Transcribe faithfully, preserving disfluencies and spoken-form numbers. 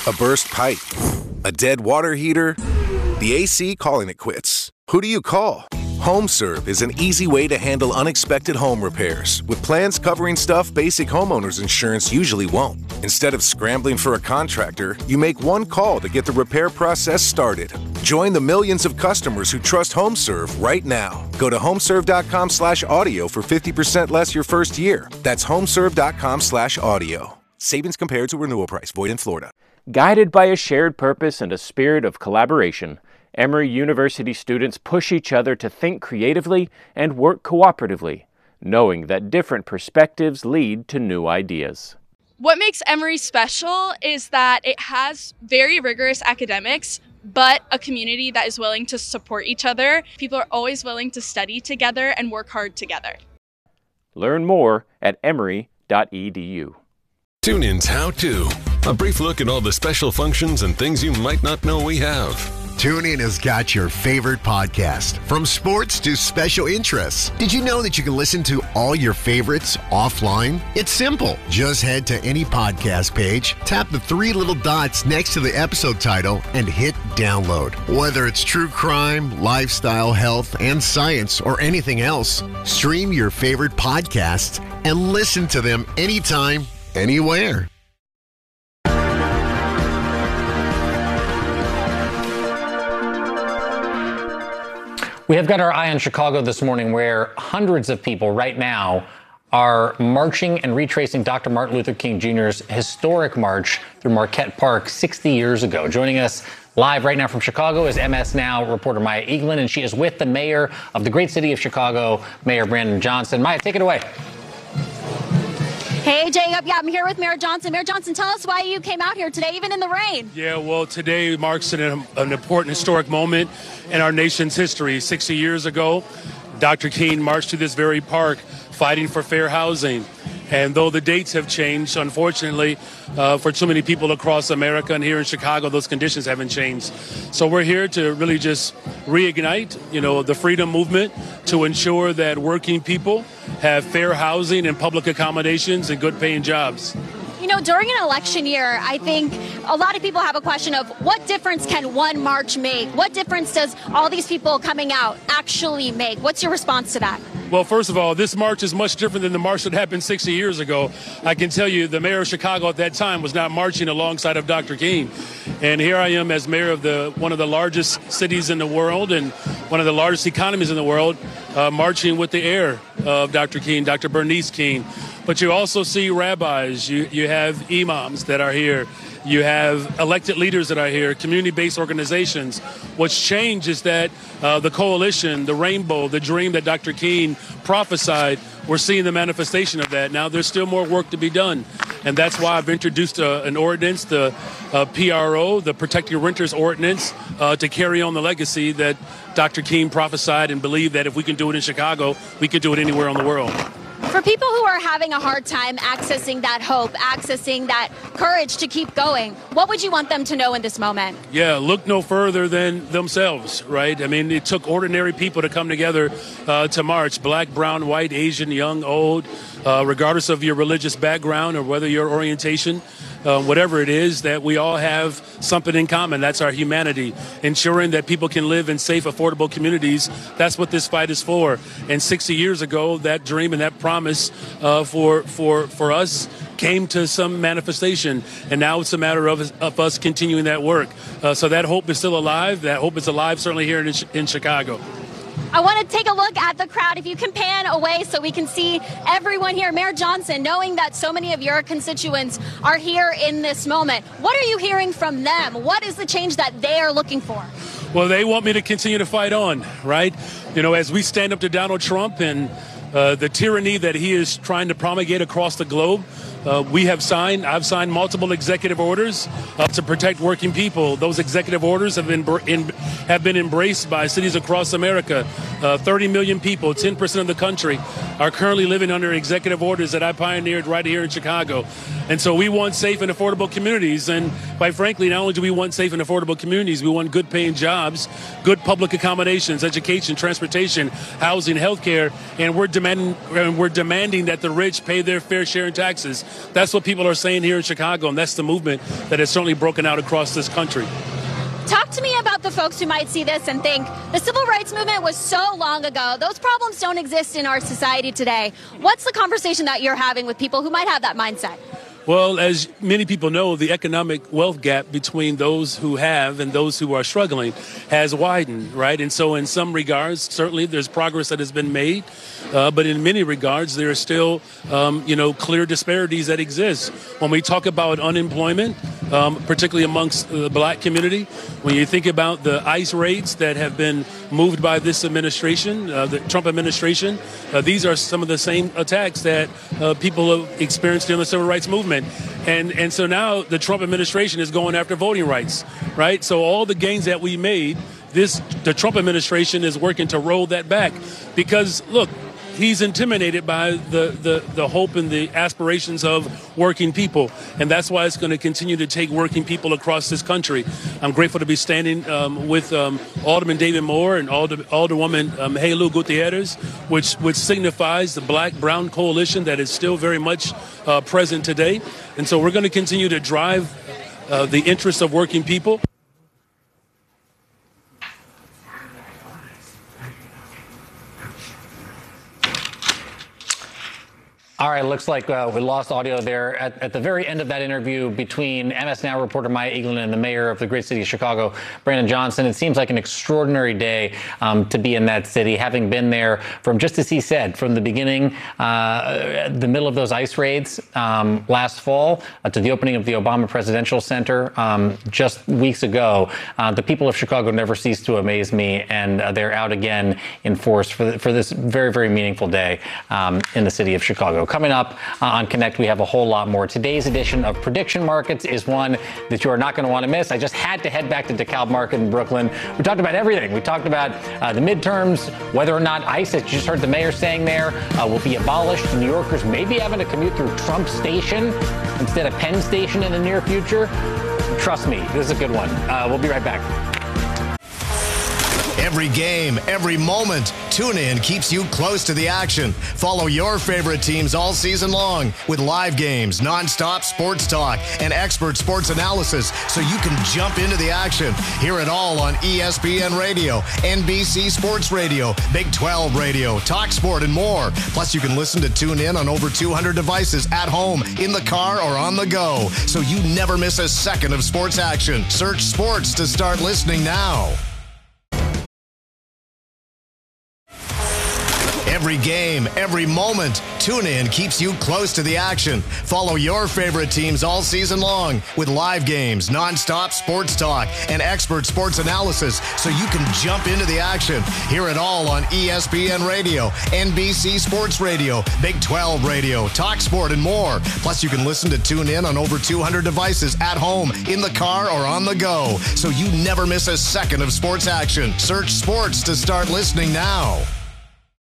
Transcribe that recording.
A burst pipe? A dead water heater? The A C calling it quits. Who do you call? HomeServe is an easy way to handle unexpected home repairs with plans covering stuff basic homeowners insurance usually won't. Instead of scrambling for a contractor, you make one call to get the repair process started. Join the millions of customers who trust HomeServe right now. Go to homeserve.com slash audio for fifty percent less your first year. That's homeserve.com slash audio. Savings compared to renewal price. Void in Florida. Guided by a shared purpose and a spirit of collaboration, Emory University students push each other to think creatively and work cooperatively, knowing that different perspectives lead to new ideas. What makes Emory special is that it has very rigorous academics, but a community that is willing to support each other. People are always willing to study together and work hard together. Learn more at emory dot e d u. TuneIn's How To. A brief look at all the special functions and things you might not know we have. TuneIn has got your favorite podcast, from sports to special interests. Did you know that you can listen to all your favorites offline? It's simple. Just head to any podcast page, tap the three little dots next to the episode title, and hit download. Whether it's true crime, lifestyle, health, and science, or anything else, stream your favorite podcasts and listen to them anytime, anywhere. We have got our eye on Chicago this morning, where hundreds of people right now are marching and retracing Doctor Martin Luther King Junior's historic march through Marquette Park sixty years ago. Joining us live right now from Chicago is M S Now reporter Maya Eaglin, and she is with the mayor of the great city of Chicago, Mayor Brandon Johnson. Maya, take it away. Hey, Jacob. Yeah, I'm here with Mayor Johnson. Mayor Johnson, tell us why you came out here today, even in the rain. Yeah, well, today marks an, an important historic moment in our nation's history. sixty years ago, Doctor King marched to this very park fighting for fair housing. And though the dates have changed, unfortunately, uh, for too many people across America and here in Chicago, those conditions haven't changed. So we're here to really just reignite, you know, the freedom movement to ensure that working people have fair housing and public accommodations and good paying jobs. You know, during an election year, I think a lot of people have a question of what difference can one march make? What difference does all these people coming out actually make? What's your response to that? Well, first of all, this march is much different than the march that happened sixty years ago. I can tell you the mayor of Chicago at that time was not marching alongside of Doctor King. And here I am as mayor of the one of the largest cities in the world and one of the largest economies in the world, uh, marching with the heir of Doctor King, Doctor Bernice King. But you also see rabbis, you, you have imams that are here. You have elected leaders that are here, community-based organizations. What's changed is that uh, the coalition, the rainbow, the dream that Doctor King prophesied, we're seeing the manifestation of that. Now there's still more work to be done. And that's why I've introduced uh, an ordinance, the uh, P R O, the Protect Your Renters Ordinance, uh, to carry on the legacy that Doctor King prophesied and believed that if we can do it in Chicago, we can do it anywhere in the world. For people who are having a hard time accessing that hope, accessing that courage to keep going, what would you want them to know in this moment? Yeah, look no further than themselves, right? I mean, it took ordinary people to come together uh, to march, black, brown, white, Asian, young, old, uh, regardless of your religious background or whether your orientation. Uh, whatever it is, that we all have something in common. That's our humanity. Ensuring that people can live in safe, affordable communities. That's what this fight is for. And sixty years ago, that dream and that promise uh, for for for us came to some manifestation. And now it's a matter of, of us continuing that work. Uh, so that hope is still alive. That hope is alive certainly here in, in Chicago. I want to take a look at the crowd. If you can pan away so we can see everyone here. Mayor Johnson, knowing that so many of your constituents are here in this moment, what are you hearing from them? What is the change that they are looking for? Well, they want me to continue to fight on, right? You know, as we stand up to Donald Trump and uh, the tyranny that he is trying to promulgate across the globe, Uh, we have signed, I've signed multiple executive orders uh, to protect working people. Those executive orders have been in, have been embraced by cities across America. Uh, thirty million people, ten percent of the country, are currently living under executive orders that I pioneered right here in Chicago. And so we want safe and affordable communities. And quite frankly, not only do we want safe and affordable communities, we want good paying jobs, good public accommodations, education, transportation, housing, health care. And we're demanding, and we're demanding that the rich pay their fair share in taxes. That's what people are saying here in Chicago, and that's the movement that has certainly broken out across this country. Talk to me about the folks who might see this and think the civil rights movement was so long ago. Those problems don't exist in our society today. What's the conversation that you're having with people who might have that mindset? Well, as many people know, the economic wealth gap between those who have and those who are struggling has widened, right? And so in some regards, certainly there's progress that has been made, uh, but in many regards, there are still, um, you know, clear disparities that exist. When we talk about unemployment, um, particularly amongst the black community, when you think about the ICE raids that have been moved by this administration, uh, the Trump administration, uh, these are some of the same attacks that uh, people have experienced during the civil rights movement. And and so now the Trump administration is going after voting rights, right? So all the gains that we made, this the Trump administration is working to roll that back because, look, he's intimidated by the, the, the hope and the aspirations of working people. And that's why it's going to continue to take working people across this country. I'm grateful to be standing um, with um, Alderman David Moore and Alder, Alderwoman um, Helu Gutierrez, which, which signifies the black-brown coalition that is still very much uh, present today. And so we're going to continue to drive uh, the interests of working people. All right, looks like uh, we lost audio there at, at the very end of that interview between M S Now reporter Maya Eagleton and the mayor of the great city of Chicago, Brandon Johnson. It seems like an extraordinary day um, to be in that city, having been there from, just as he said, from the beginning, uh, the middle of those ICE raids um, last fall uh, to the opening of the Obama Presidential Center um, just weeks ago. Uh, the people of Chicago never cease to amaze me, and uh, they're out again in force for, the, for this very, very meaningful day um, in the city of Chicago. Coming up uh, on Connect, we have a whole lot more. Today's edition of Prediction Markets is one that you are not going to want to miss. I just had to head back to DeKalb Market in Brooklyn. We talked about everything. We talked about uh, the midterms, whether or not ICE, as you just heard the mayor saying there, uh, will be abolished. New Yorkers may be having to commute through Trump Station instead of Penn Station in the near future. Trust me, this is a good one. Uh, we'll be right back. Every game, every moment, TuneIn keeps you close to the action. Follow your favorite teams all season long with live games, nonstop sports talk, and expert sports analysis so you can jump into the action. Hear it all on E S P N Radio, N B C Sports Radio, Big twelve Radio, Talk Sport, and more. Plus, you can listen to TuneIn on over two hundred devices at home, in the car, or on the go, so you never miss a second of sports action. Search sports to start listening now. Every game, every moment, TuneIn keeps you close to the action. Follow your favorite teams all season long with live games, nonstop sports talk, and expert sports analysis so you can jump into the action. Hear it all on E S P N Radio, N B C Sports Radio, Big twelve Radio, Talk Sport, and more. Plus, you can listen to TuneIn on over two hundred devices at home, in the car, or on the go, so you never miss a second of sports action. Search sports to start listening now.